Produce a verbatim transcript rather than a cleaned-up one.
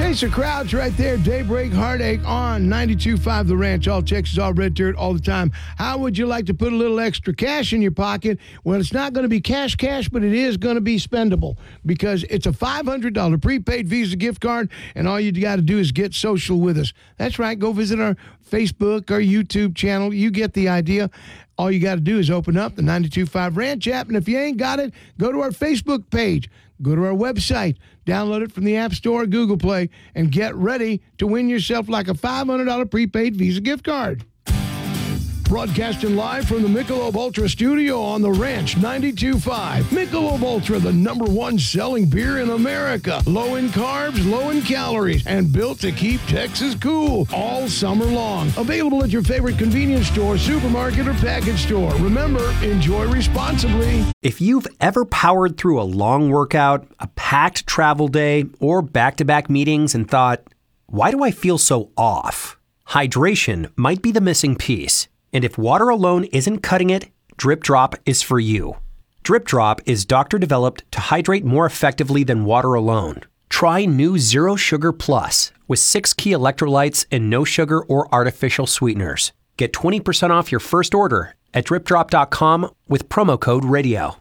Jason Crouch right there, Daybreak Heartache on ninety-two point five The Ranch, all Texas, all red dirt, all the time. How would you like to put a little extra cash in your pocket? Well, it's not going to be cash cash, but it is going to be spendable because it's a five hundred dollars prepaid Visa gift card, and all you got to do is get social with us. That's right. Go visit our Facebook, our YouTube channel. You get the idea. All you got to do is open up the ninety-two point five Ranch app, and if you ain't got it, go to our Facebook page. Go to our website, download it from the App Store or Google Play, and get ready to win yourself like a five hundred dollars prepaid Visa gift card. Broadcasting live from the Michelob Ultra studio on The Ranch ninety-two point five. Michelob Ultra, the number one selling beer in America. Low in carbs, low in calories, and built to keep Texas cool all summer long. Available at your favorite convenience store, supermarket, or package store. Remember, enjoy responsibly. If you've ever powered through a long workout, a packed travel day, or back-to-back meetings and thought, why do I feel so off? Hydration might be the missing piece. And if water alone isn't cutting it, Drip Drop is for you. Drip Drop is doctor-developed to hydrate more effectively than water alone. Try new Zero Sugar Plus with six key electrolytes and no sugar or artificial sweeteners. Get twenty percent off your first order at drip drop dot com with promo code radio.